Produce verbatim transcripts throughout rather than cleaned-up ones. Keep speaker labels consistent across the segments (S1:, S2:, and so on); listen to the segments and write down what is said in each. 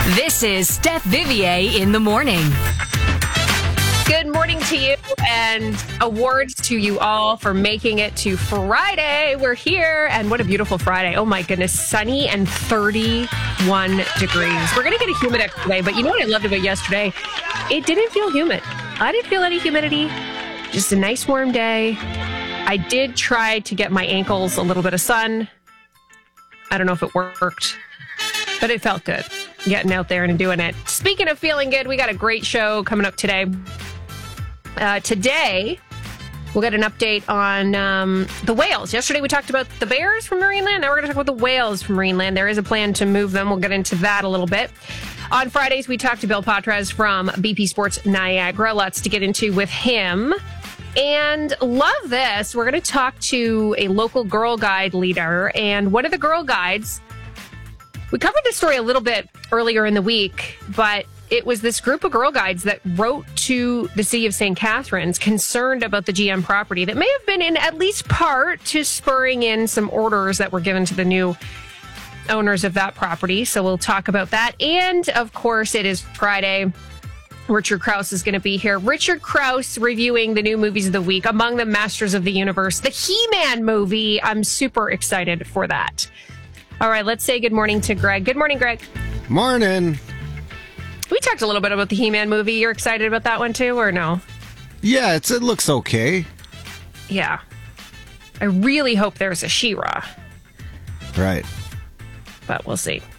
S1: This is Steph Vivier in the morning.
S2: Good morning to you, and awards to you all for making it to Friday. We're here, and what a beautiful Friday. Oh my goodness, sunny and thirty-one degrees. We're going to get a humid today, but you know what I loved about yesterday? It didn't feel humid. I didn't feel any humidity. Just a nice warm day. I did try to get my ankles a little bit of sun. I don't know if it worked, but it felt good getting out there and doing it. Speaking of feeling good, we got a great show coming up today. Uh, today, we'll get an update on um, the whales. Yesterday, we talked about the bears from Marineland. Now we're going to talk about the whales from Marineland. There is a plan to move them. We'll get into that a little bit. On Fridays, we talked to Bill Patres from B P Sports Niagara. Lots to get into with him. And love this. We're going to talk to a local Girl Guide leader. And one of the Girl Guides, we covered this story a little bit earlier in the week, but it was this group of Girl Guides that wrote to the City of Saint Catharines concerned about the G M property that may have been in at least part to spurring in some orders that were given to the new owners of that property. So we'll talk about that. And of course, it is Friday. Richard Krause is going to be here. Richard Krause reviewing the new movies of the week, among them Masters of the Universe, the He-Man movie. I'm super excited for that. All right, let's say good morning to Greg. Good morning, Greg.
S3: Morning.
S2: We talked a little bit about the He-Man movie. You're excited about that one too, or no?
S3: Yeah, it's, it looks okay.
S2: Yeah. I really hope there's a She-Ra.
S3: Right.
S2: But we'll see.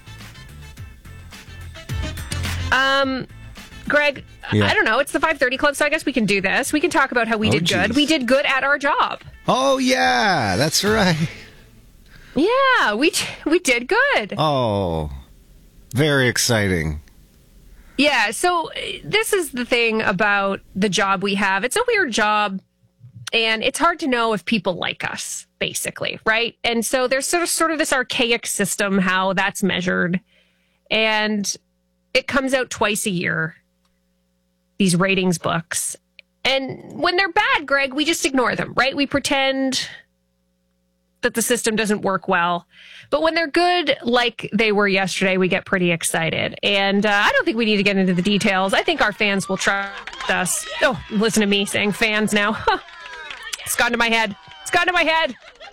S2: Um, Greg,
S3: Yeah.
S2: I don't know. It's the five thirty Club, so I guess we can do this. We can talk about how we
S3: Oh,
S2: did good.
S3: geez.
S2: We did good at our job.
S3: Oh, yeah, that's right.
S2: Yeah, we we did good.
S3: Oh, very exciting.
S2: Yeah, so uh, this is the thing about the job we have. It's a weird job, and it's hard to know if people like us, basically, right? And so there's sort of sort of this archaic system, how that's measured. And it comes out twice a year, these ratings books. And when they're bad, Greg, we just ignore them, right? We pretend that the system doesn't work well. But when they're good, like they were yesterday, we get pretty excited. And uh, I don't think we need to get into the details. I think our fans will trust us. Oh, listen to me saying fans now. It's gone to my head. It's gone to my head.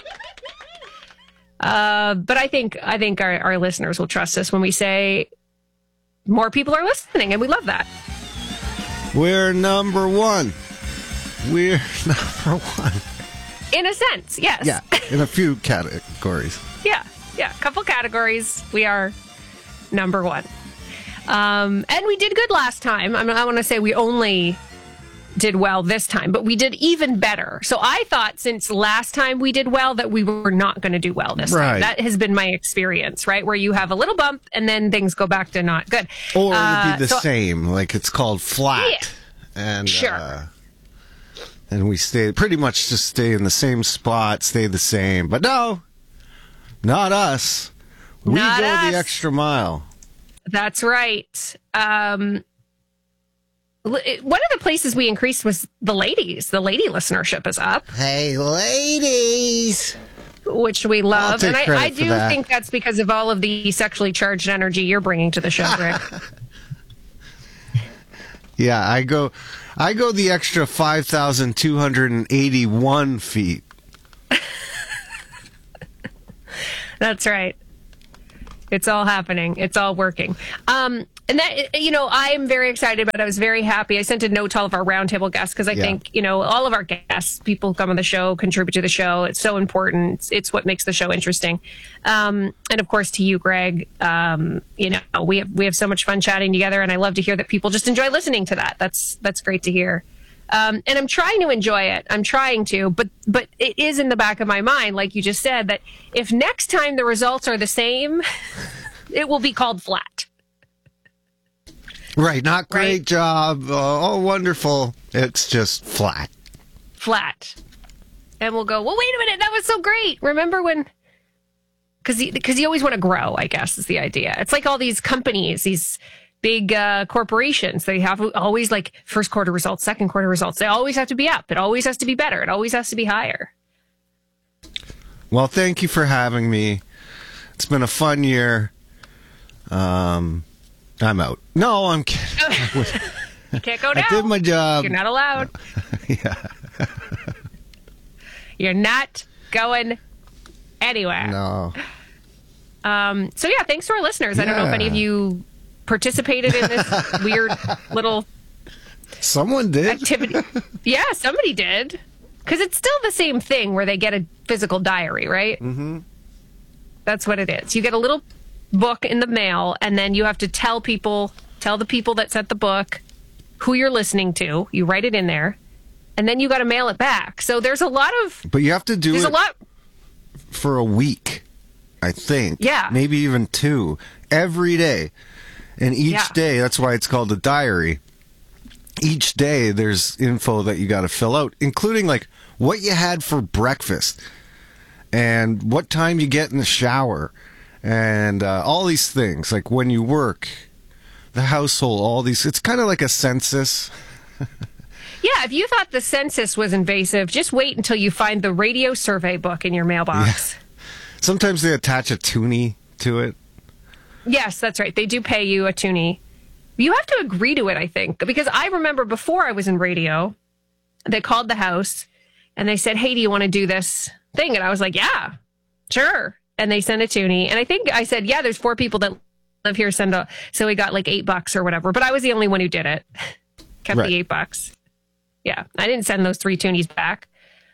S2: Uh, but I think I think our, our listeners will trust us when we say more people are listening, and we love that.
S3: We're number one. We're number one.
S2: In a sense, yes.
S3: Yeah, in a few categories.
S2: Yeah, yeah. A couple categories. We are number one. Um, and we did good last time. I mean, I want to say we only did well this time, but we did even better. So I thought since last time we did well that we were not going to do well this
S3: Right.
S2: time. That has been my experience, right? Where you have a little bump and then things go back to not good.
S3: Or it
S2: Uh,
S3: would be the
S2: so-
S3: same, like it's called flat.
S2: Yeah.
S3: And,
S2: Sure.
S3: Uh, and we stay, pretty much just stay in the same spot, stay the same. But no, not us. We
S2: Not
S3: go
S2: us.
S3: the extra mile.
S2: That's right. Um, l- it- one of the places we increased was the ladies. The lady listenership is up,
S3: Hey, ladies.
S2: which we love.
S3: take
S2: And I,
S3: credit
S2: I
S3: for
S2: do
S3: that.
S2: think that's because of all of the sexually charged energy you're bringing to the show, Rick.
S3: Yeah, I go I go the extra five thousand two hundred eighty-one feet.
S2: That's right. It's all happening. It's all working. Um, and that, you know, I'm very excited about it. I was very happy. I sent a note to all of our roundtable guests because I
S3: Yeah.
S2: think, you know, all of our guests, people who come on the show, contribute to the show. It's so important. It's, it's what makes the show interesting. Um, and of course, to you, Greg, um, you know, we have, we have so much fun chatting together, and I love to hear that people just enjoy listening to that. That's, that's great to hear. Um, and I'm trying to enjoy it. I'm trying to, but but it is in the back of my mind, like you just said, that if next time the results are the same, it will be called flat.
S3: Right, not great
S2: Right.
S3: job. Oh, oh, wonderful. It's just flat.
S2: Flat. And we'll go, well, wait a minute, that was so great. Remember when, because because you always want to grow, I guess, is the idea. It's like all these companies, these big uh, corporations, they have always like first quarter results, second quarter results. They always have to be up. It always has to be better. It always has to be higher.
S3: Well, thank you for having me. It's been a fun year. Um, I'm out. No, I'm kidding.
S2: You can't go now.
S3: I did my job.
S2: You're not allowed.
S3: Yeah.
S2: You're not going anywhere.
S3: No.
S2: Um, so, yeah, thanks to our listeners. I don't know if any of you participated in this weird little
S3: Someone did.
S2: activity. Yeah, somebody did. Because it's still the same thing where they get a physical diary, right? Mm-hmm. That's what it is. You get a little book in the mail, and then you have to tell people, tell the people that sent the book who you're listening to. You write it in there, and then you got to mail it back. So there's a lot of...
S3: But you have to do
S2: there's
S3: it
S2: a lot
S3: for a week, I think.
S2: Yeah.
S3: Maybe even two. Every day. And each
S2: Yeah.
S3: day, that's why it's called a diary. Each day, there's info that you got to fill out, including like what you had for breakfast and what time you get in the shower and uh, all these things, like when you work, the household, all these. It's kind of like a census.
S2: Yeah, if you thought the census was invasive, just wait until you find the radio survey book in your mailbox.
S3: Yeah. Sometimes they attach a toonie to it.
S2: Yes, that's right. They do pay you a toonie. You have to agree to it, I think, because I remember before I was in radio, they called the house and they said, hey, do you want to do this thing? And I was like, yeah, sure. And they sent a toonie. And I think I said, yeah, there's four people that live here. Send a, so we got like eight bucks or whatever. But I was the only one who did it. Kept
S3: Right.
S2: the eight bucks. Yeah, I didn't send those three toonies back.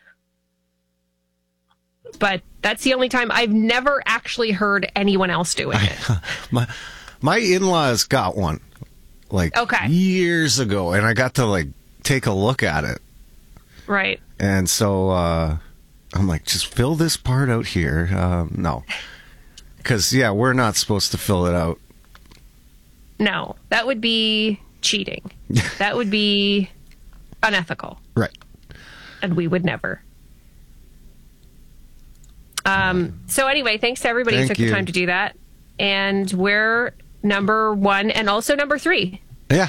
S2: But that's the only time. I've never actually heard anyone else doing it.
S3: my my in-laws got one like
S2: Okay.
S3: years ago, and I got to like take a look at it.
S2: Right.
S3: And so uh, I'm like, just fill this part out here. Um, no, because yeah, we're not supposed to fill it out.
S2: No, that would be cheating. That would be unethical.
S3: Right.
S2: And we would never. Um, so anyway, thanks to everybody who
S3: Thank
S2: took
S3: you.
S2: the time to do that. And we're number one and also number three.
S3: Yeah.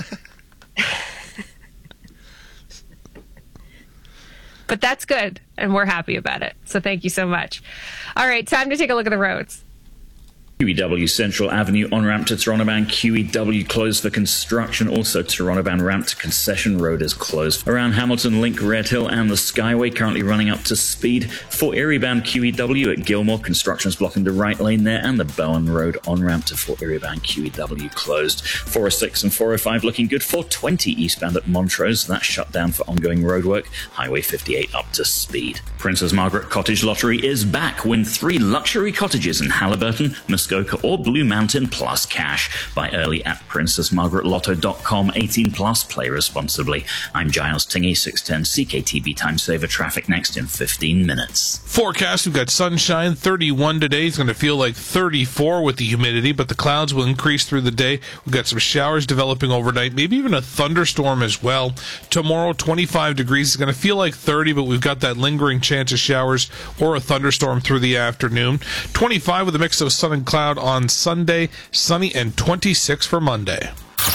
S2: But that's good. And we're happy about it. So thank you so much. All right, time to take a look at the roads.
S4: Q E W Central Avenue on-ramp to Toronto-bound Q E W closed for construction. Also, Toronto-bound ramp to Concession Road is closed. Around Hamilton, Link, Red Hill and the Skyway currently running up to speed. For Erie-bound Q E W at Gilmore, construction's blocking the right lane there, and the Bowen Road on-ramp to Fort Erie-bound Q E W closed. four oh six and four oh five looking good. four twenty eastbound at Montrose, that's shut down for ongoing roadwork. Highway fifty-eight up to speed. Princess Margaret Cottage Lottery is back. Win three luxury cottages in Halliburton, Muskoka or Blue Mountain plus cash. Buy early at princess margaret lotto dot com. eighteen plus, play responsibly. I'm Giles Tingy, six ten C K T V Time Saver. Traffic next in fifteen minutes.
S5: Forecast, we've got sunshine, thirty-one today. It's going to feel like thirty-four with the humidity, but the clouds will increase through the day. We've got some showers developing overnight, maybe even a thunderstorm as well. Tomorrow, twenty-five degrees. It's going to feel like thirty, but we've got that lingering chance of showers or a thunderstorm through the afternoon. twenty-five with a mix of sun and cloud on Sunday, sunny, and twenty-six for Monday.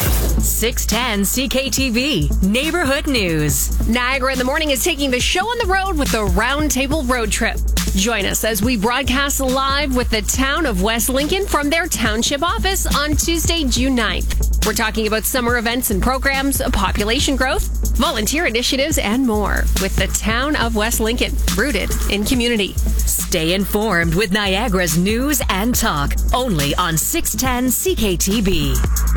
S1: six ten C K T V Neighborhood News.
S2: Niagara in the Morning is taking the show on the road with the Roundtable Road Trip. Join us as we broadcast live with the town of West Lincoln from their township office on Tuesday, June ninth. We're talking about summer events and programs, population growth, volunteer initiatives, and more with the town of West Lincoln, rooted in community.
S1: Stay informed with Niagara's news and talk, only on six ten C K T V.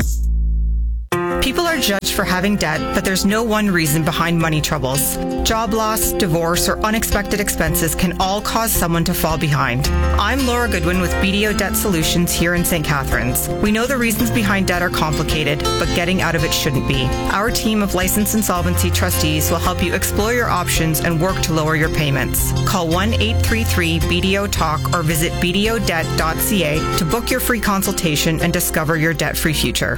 S6: People are judged for having debt, but there's no one reason behind money troubles. Job loss, divorce, or unexpected expenses can all cause someone to fall behind. I'm Laura Goodwin with B D O Debt Solutions here in Saint Catharines. We know the reasons behind debt are complicated, but getting out of it shouldn't be. Our team of licensed insolvency trustees will help you explore your options and work to lower your payments. Call one eight three three B D O talk or visit b d o debt dot c a to book your free consultation and discover your debt-free future.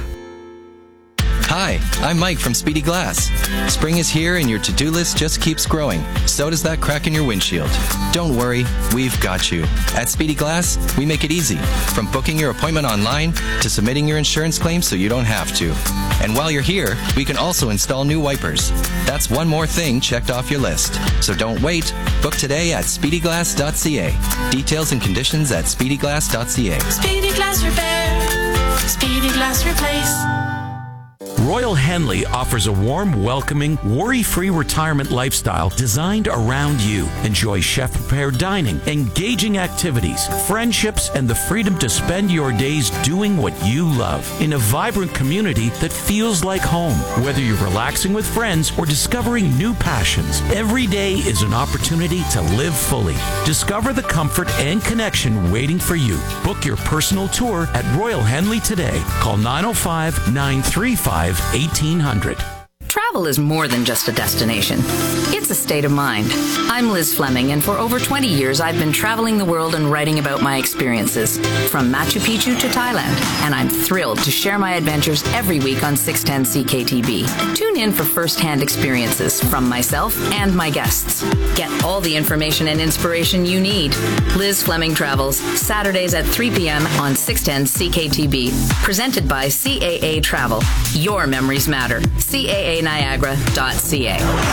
S7: Hi, I'm Mike from Speedy Glass. Spring is here and your to-do list just keeps growing. So does that crack in your windshield. Don't worry, we've got you. At Speedy Glass, we make it easy. From booking your appointment online to submitting your insurance claim so you don't have to. And while you're here, we can also install new wipers. That's one more thing checked off your list. So don't wait. Book today at speedy glass dot c a. Details and conditions at speedy glass dot c a.
S8: Speedy Glass Repair. Speedy Glass Repair. Henley offers a warm, welcoming, worry-free retirement lifestyle designed around you. Enjoy chef-prepared dining, engaging activities, friendships, and the freedom to spend your days doing what you love in a vibrant community that feels like home. Whether you're relaxing with friends or discovering new passions, every day is an opportunity to live fully. Discover the comfort and connection waiting for you. Book your personal tour at Royal Henley today. Call nine oh five, nine three five, eighteen hundred.
S9: Travel is more than just a destination. It's a state of mind. I'm Liz Fleming, and for over twenty years, I've been traveling the world and writing about my experiences, from Machu Picchu to Thailand, and I'm thrilled to share my adventures every week on six ten C K T B. Tune in for first-hand experiences from myself and my guests. Get all the information and inspiration you need. Liz Fleming Travels, Saturdays at three p.m. on six ten C K T B. Presented by C A A Travel. Your memories matter. C A A Niagara dot C A.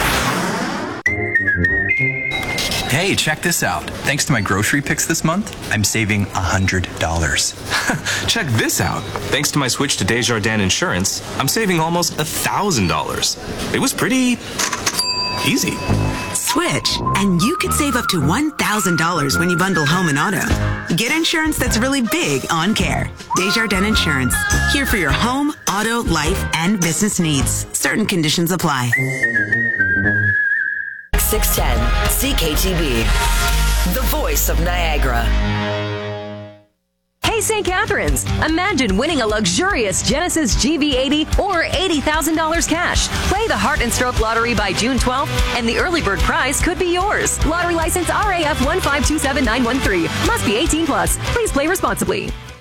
S10: Hey, check this out. Thanks to my grocery picks this month, I'm saving one hundred dollars.
S11: Check this out. Thanks to my switch to Desjardins Insurance, I'm saving almost one thousand dollars. It was pretty easy.
S12: Switch, and you could save up to one thousand dollars when you bundle home and auto. Get insurance that's really big on care. Desjardins Insurance, here for your home, auto, life, and business needs. Certain conditions apply.
S1: six ten C K T B, the voice of Niagara.
S13: Hey, Saint Catharines, imagine winning a luxurious Genesis G V eighty or eighty thousand dollars cash. Play the Heart and Stroke Lottery by June twelfth, and the early bird prize could be yours. Lottery license R A F one five two seven nine one three. Must be eighteen plus. Please play responsibly.